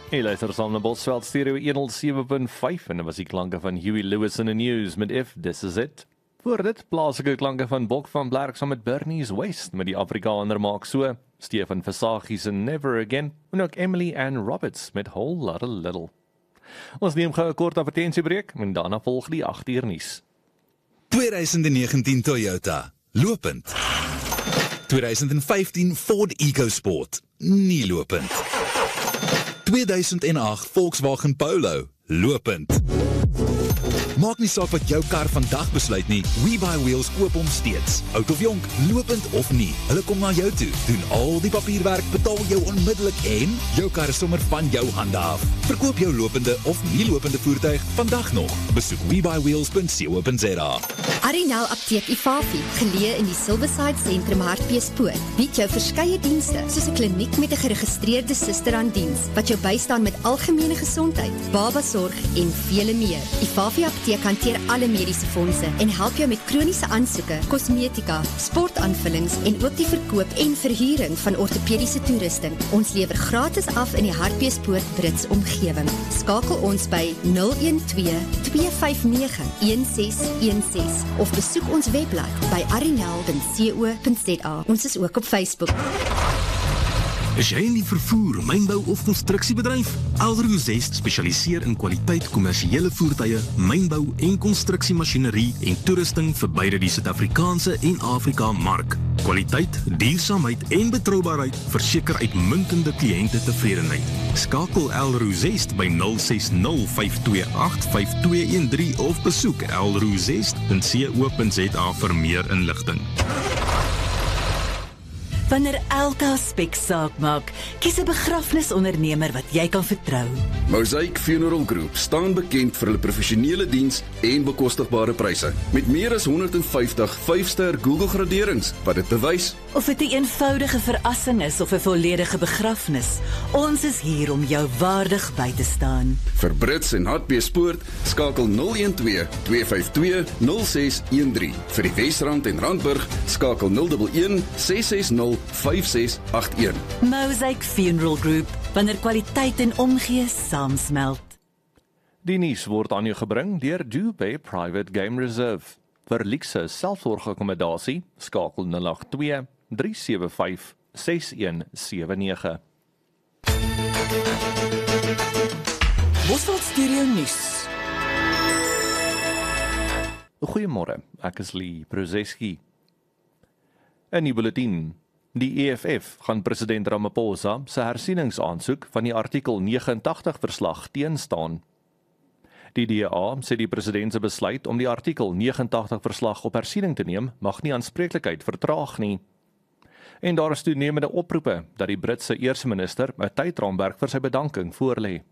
Hey, luister saam na Bosveld Stereo 107.5 en dit was die klanke van Huey Lewis in the News met If This Is It. Voor dit plaaslike klanke van Bok van Blerk saam met Bernice West met die Afrikaner maak so, Stefan Versaghi se Never Again en ook Emily Ann Roberts met Whole Lotta Little. Ons neem gou 'n kort advertentiebreek en daarna volg die 8 uur nuus. 2019 Toyota, lopend. 2015 Ford EcoSport, nie lopend. 2008 Volkswagen Polo, lopend. Maak nie saak wat jou kar vandag besluit nie, We Buy Wheels koop hom steeds. Oud of jonk, lopend of nie, hulle kom na jou toe, doen al die papierwerk, betaal jou onmiddellik en jou kar is sommer van jou hande af. Verkoop jou lopende of nie lopende voertuig vandag nog. Besoek webuyWheels.co.za. Arinel Apteek Ifafi, geleë in die Silverside Sentrum Hartbeespoort, bied jou verskeie dienste, soos 'n kliniek met 'n geregistreerde suster aan diens, wat jou bystaan met algemene gesondheid, babasorg en vele meer. Ifafi Apteek hanteer alle mediese fondse en help jou met kroniese aansoeke, kosmetika, sportaanvullings en ook die verkoop en verhuuring van ortopediese toerusting. Ons lewer gratis af in die Hartbeespoort Brits omgewing. Skakel ons by 012-259-1616 of besoek ons webblad by arinel.co.za. Ons is ook op Facebook. Is jy in die vervoer, mynbou of konstruksiebedryf? Elroo Zest spesialiseer in kwaliteit kommersiële voertuie, mynbou en konstruksiemasjinerie en toerusting vir beide die Suid-Afrikaanse en Afrika mark. Kwaliteit, duursaamheid en betroubaarheid verseker uitmuntende kliëntetevredenheid. Skakel Elroo Zest by 060-528-5213 of besoek elroozest.co.za vir meer inligting. Wanneer elke aspek saak maak, kies 'n begrafnisondernemer wat jy kan vertrou. Mosaic Funeral Group staan bekend vir hulle professionele diens en bekostigbare pryse. Met meer as 150 5-ster Google graderings wat dit bewys. Of dit 'n eenvoudige verrassing is of 'n volledige begrafnis, ons is hier om jou waardig by te staan. Vir Brits en Hartbeespoort skakel 012-252-0613. Vir die Wesrand en Randburg skakel 011-660-5681. Mosaic Funeral Group, wanneer kwaliteit en omgee saamsmelt. Die nuus word aan jou gebring deur Dubay Private Game Reserve. Vir luukse selfsorgakkommodasie skakel 082-375-6179. Bosveld Stereo nuus. Goeiemôre, ek is Lee Prozeski. In die bulletin. Die EFF gaan president Ramaphosa se hersieningsaansoek van die artikel 89 verslag teenstaan. Die DA sê die president se besluit om die artikel 89 verslag op hersiening te neem mag nie aanspreeklikheid vertraag nie. En daar is toenemende oproepe dat die Britse eerste minister 'n tydraamwerk vir sy bedanking voorlê.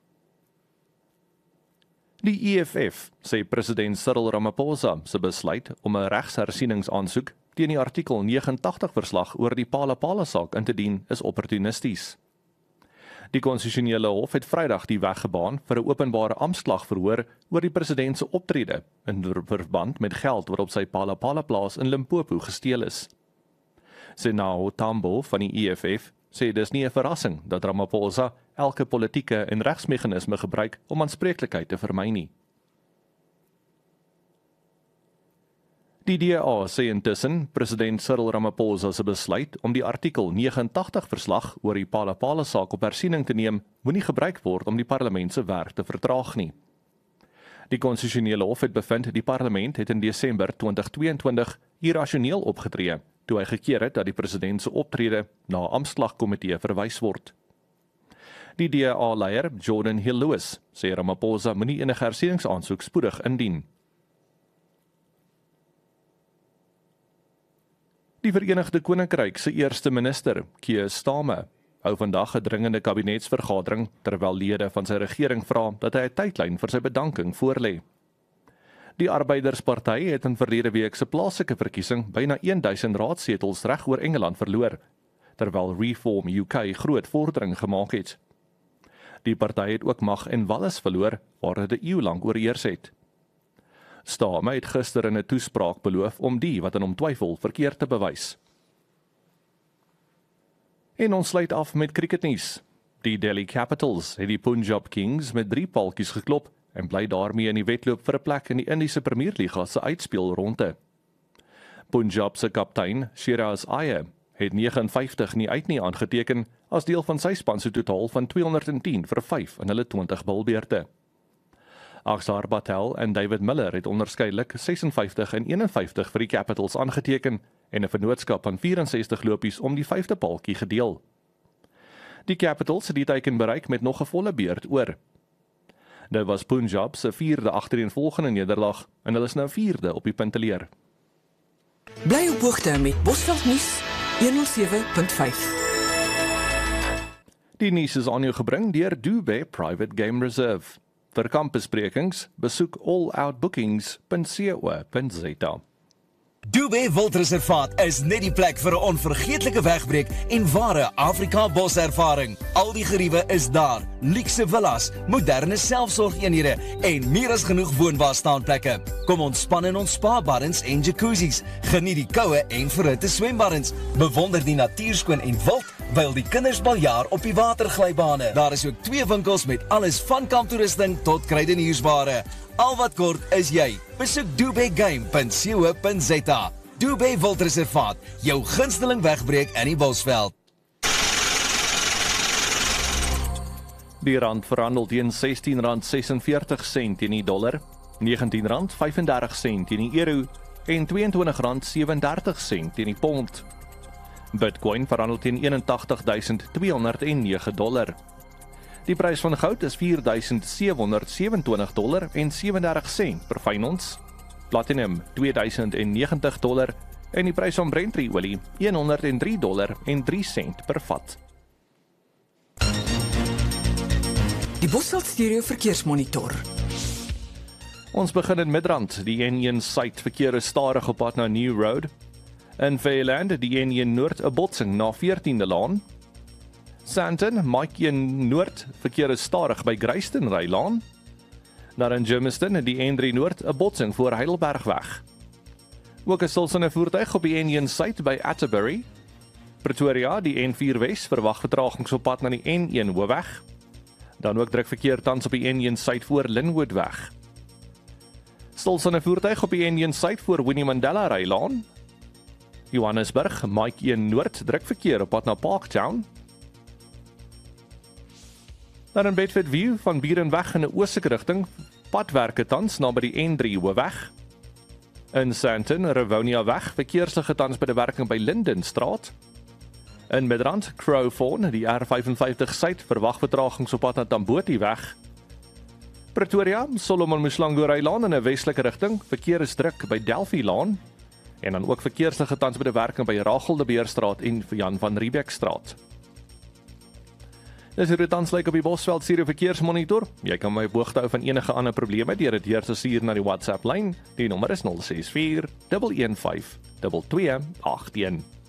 Die EFF sê president Cyril Ramaphosa se besluit om 'n regshersieningsaansoek teen die artikel 89 verslag oor die Phala saak in te dien is opportunisties. Die konstitusionele hof het Vrydag die weg gebaan vir 'n openbare amptklag verhoor oor die president se optrede in verband met geld wat op sy Phala plaas in Limpopo gesteel is. Senao Tambo van die EFF sê dis nie 'n verrassing dat Ramaphosa elke politieke en regsmeganisme gebruik om aanspreeklikheid te vermy nie. Die DA sê intussen president Cyril Ramaphosa se besluit om die artikel 89 verslag oor die Phala saak op hersiening te neem, moenie gebruik word om die parlement se werk te vertraag nie. Die konstitusionele hof het bevind die parlement het in Desember 2022 irrasioneel opgetree toe hy gekeer het dat die president se optrede na 'n amptklagkomitee verwys word. Die DA-leier Jordan Hill Lewis sê Ramaphosa moenie enige hersieningsaansoek spoedig indien. Die Verenigde Koninkryk se eerste minister, Keir Starmer, hou vandag 'n dringende kabinetsvergadering terwyl lede van sy regering vra dat hy 'n tydlyn vir sy bedanking voorlê. Die Arbeidersparty het in verlede week se plaaslike verkiesing byna 1000 raadsetels reg oor Engeland verloor, terwyl Reform UK groot vordering gemaak het. Die party het ook mag en Wallis verloor, waar dit 'n eeu lank oorheers het. Starmer het gister in 'n toespraak beloof om die wat aan hom twyfel verkeerd te bewys. En ons sluit af met cricketnuus. Die Delhi Capitals het die Punjab Kings met 3 paaltjies geklop en bly daarmee in die wedloop vir 'n plek in die Indiese Premierliga se uitspelronde. Punjab se kaptein, Shiraz Iyer, het 59 nie uit nie aangeteken as deel van sy span se totaal van 210 vir 5 in hulle 20 bilbeerte. Akshar Patel en David Miller het onderskeidelik 56 en 51 vir die Capitals aangeteken en 'n vennootskap van 64 lopies om die 5de paaltjie gedeel. Die Capitals het die teiken bereik met nog 'n volle beurt oor. Dit was Punjab se 4de agtereenvolgende nederlaag en hulle is nou 4de op die punteleer. Bly op hoogte met Bosveld nuus 107.5. Die nuus is aan jou gebring deur Dubai Private Game Reserve. Vir kampbesprekings, besoek alloutbookings.co.za. Dubai Wildreservaat is net die plek vir 'n onvergeetlike wegbreek en ware Afrika boservaring. Al die geriewe is daar, luukse villas, moderne selfsorgeenhede en meer as genoeg woonbare staanplekke. Kom ontspan in ons spa-baddens en jacuzzis, geniet die koue en verhitte swembaddens, bewonder die natuurskoon en wild, wyl die kinders baljaar op die waterglybane. Daar is ook 2 winkels met alles van kamptoerusting tot kruideniersware. Al wat kort is jy. Besoek dubaigame.co.za. Dubai Wildreservaat, jou gunsteling wegbreek in die Bosveld. Die rand verhandel teen R16.46 teen die dollar, R19.35 teen die euro en R22.37 teen die pond. Bitcoin verhandel teen $81,209. Die prys van goud is $4,727 en 37 ons. Platinum $2,090 en die prys van Brent-olie $103 per vat. Die Bosveld Stereo Verkeersmonitor. Ons begin in Midrand. Die N1 Suid verkeer is stadig op pad na New Road. In Vryland, die N1 Noord 'n botsing na 14de Laan. Sandton, Mike 1 Noord verkeer is stadig by Greystenray Laan. Daar in Germiston, die N3 Noord 'n botsing voor Heidelbergweg. Ook 'n stilstaande voertuig op die N1 Suid by Atterbury. Pretoria, die N4 Wes verwag vertragings op pad na die N1 Hoofweg. Dan ook druk verkeer tans op die N1 Suid voor Linwoodweg. Stilstaande voertuig op die N1 Suid voor Winnie Mandela Laan. Johannesburg, Mike 1 Noord druk verkeer op pad na Parktown. Dan in Bedford View van Burenweg in 'n oostelike rigting, padwerke tans naby die N3 Hoofweg. In Sandton, Rivonia Weg, verkeerslige tans by die werking by Lindenstraat. In Midrand, Crowthorne, die R55 Suid verwag vertragings op pad na Tamboti Weg. Pretoria, Solomon Mslango Laan in 'n westelike rigting, verkeer is druk by Delphi Laan. En dan ook verkeerslige tans by die werking by Rachel de Beerstraat en Jan van Riebeeck Straat. Dis hoe dit tans lyk op die Bosveld Stereo Verkeersmonitor. Jy kan my op hoogte hou van enige ander probleme deur dit deur te stuur na die WhatsApp lyn. Die nommer is 064 115 2281.